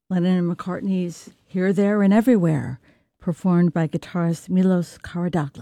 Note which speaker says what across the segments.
Speaker 1: Lennon and McCartney's Here, There, and Everywhere, performed by guitarist Milos Karadoglic.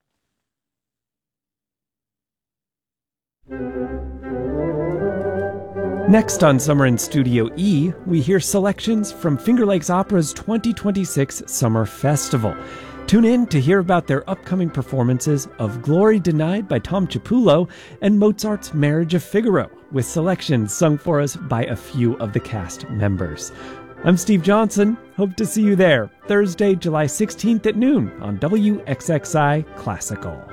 Speaker 2: Next on Summer in Studio E, we hear selections from Finger Lakes Opera's 2026 Summer Festival. Tune in to hear about their upcoming performances of Glory Denied by Tom Chiapullo and Mozart's Marriage of Figaro, with selections sung for us by a few of the cast members. I'm Steve Johnson. Hope to see you there Thursday, July 16th at noon on WXXI Classical.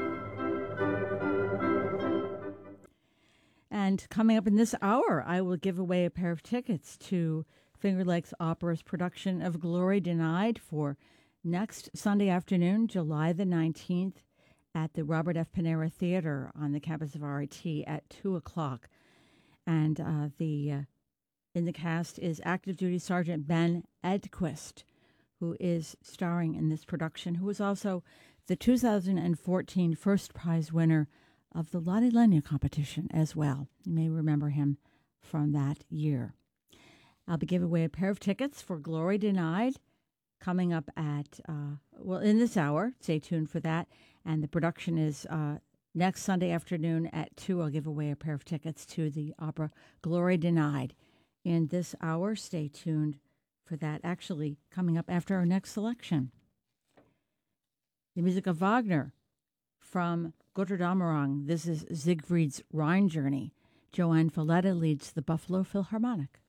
Speaker 1: And coming up in this hour, I will give away a pair of tickets to Finger Lakes Opera's production of Glory Denied for next Sunday afternoon, July the 19th, at the Robert F. Panera Theater on the campus of RIT at 2 o'clock. And in the cast is active duty Sergeant Ben Edquist, who is starring in this production, who was also the 2014 first prize winner of the Lotte Lenya competition as well. You may remember him from that year. I'll be giving away a pair of tickets for Glory Denied coming up at, in this hour. Stay tuned for that. And the production is next Sunday afternoon at 2. I'll give away a pair of tickets to the opera Glory Denied. In this hour, stay tuned for that, actually coming up after our next selection. The music of Wagner from Götterdämmerung. This is Siegfried's Rhine Journey. Joanne Falletta leads the Buffalo Philharmonic.